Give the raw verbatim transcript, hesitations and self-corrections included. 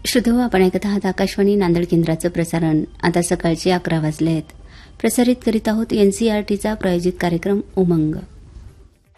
श्रोतेहो, आपण ऐकत आहात आकाशवाणी नांदेड केंद्राचं प्रसारण. आता सकाळचे अकरा वाजले आहेत. प्रसारित करीत आहोत एनसीईआरटीचा प्रायोजित कार्यक्रम उमंग.